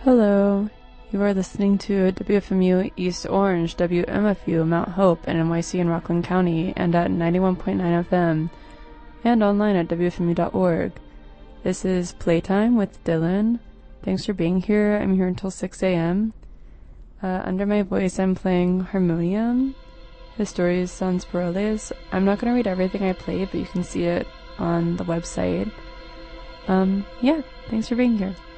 Hello, you are listening to WFMU East Orange, WMFU Mount Hope in NYC and Rockland County, and at 91.9 FM, and online at WFMU.org. This is Playtime with Dylan. Thanks for being here. I'm here until 6 a.m. Under my voice, I'm playing Harmonium, Historias Sans Paroles. I'm not going to read everything I play, but you can see it on the website. Thanks for being here.